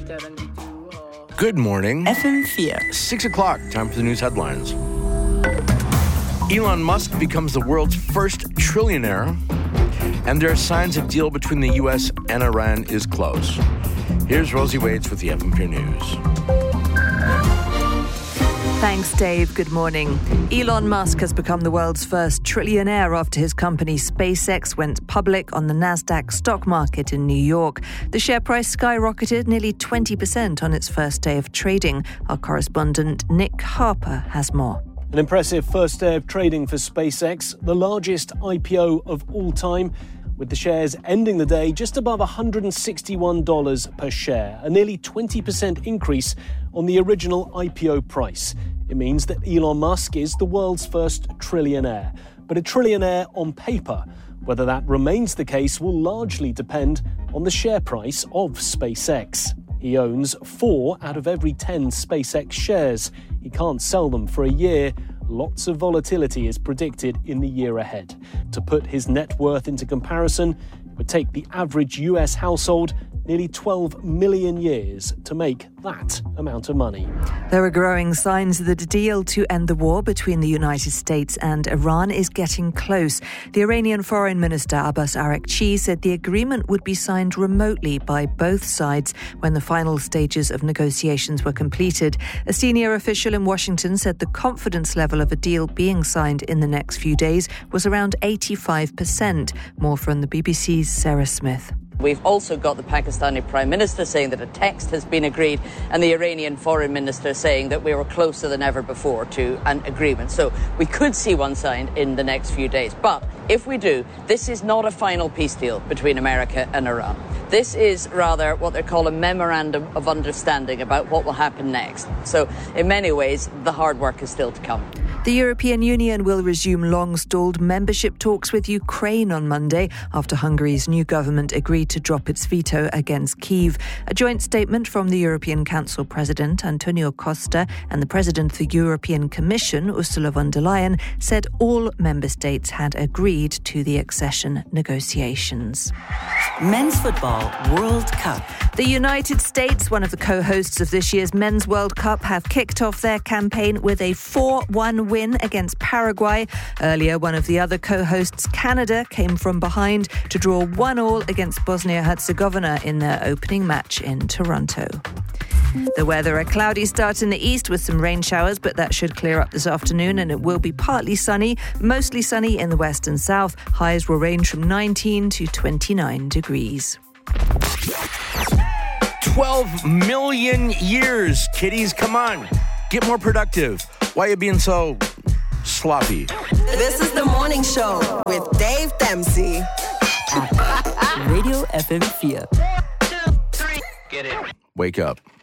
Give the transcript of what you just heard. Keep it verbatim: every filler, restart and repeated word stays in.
Good morning. F M four. Six o'clock, time for the news headlines. Elon Musk becomes the world's first trillionaire, and there are signs a deal between the U S and Iran is close. Here's Rosie Waits with the F M four News. Thanks, Dave. Good morning. Elon Musk has become the world's first trillionaire after his company SpaceX went public on the Nasdaq stock market in New York. The share price skyrocketed nearly twenty percent on its first day of trading. Our correspondent Nick Harper has more. An impressive first day of trading for SpaceX, the largest I P O of all time, with the shares ending the day just above one hundred sixty-one dollars per share, a nearly twenty percent increase on the original I P O price. It means that Elon Musk is the world's first trillionaire, but a trillionaire on paper. Whether that remains the case will largely depend on the share price of SpaceX. He owns four out of every ten SpaceX shares. He can't sell them for a year. Lots of volatility is predicted in the year ahead. To put his net worth into comparison, it would take the average U S household nearly twelve million years to make that amount of money. There are growing signs that a deal to end the war between the United States and Iran is getting close. The Iranian Foreign Minister Abbas Araghchi said the agreement would be signed remotely by both sides when the final stages of negotiations were completed. A senior official in Washington said the confidence level of a deal being signed in the next few days was around eighty-five percent. More from the B B C's Sarah Smith. We've also got the Pakistani Prime Minister saying that a text has been agreed and the Iranian Foreign Minister saying that we were closer than ever before to an agreement. So we could see one signed in the next few days. But if we do, this is not a final peace deal between America and Iran. This is rather what they call a memorandum of understanding about what will happen next. So in many ways, the hard work is still to come. The European Union will resume long-stalled membership talks with Ukraine on Monday after Hungary's new government agreed to drop its veto against Kyiv. A joint statement from the European Council President Antonio Costa and the President of the European Commission Ursula von der Leyen said all member states had agreed to the accession negotiations. Men's Football World Cup. The United States, one of the co-hosts of this year's Men's World Cup, have kicked off their campaign with a four one win against Paraguay. Earlier, one of the other co-hosts, Canada, came from behind to draw one all against Bosnia-Herzegovina in their opening match in Toronto. The weather, a cloudy start in the east with some rain showers, but that should clear up this afternoon and it will be partly sunny, mostly sunny in the west and south. Highs will range from nineteen to twenty-nine degrees. twelve million years, kiddies. Come on. Get more productive. Why are you being so sloppy? This is the morning show with Dave Dempsey. Radio F M four. Wake up.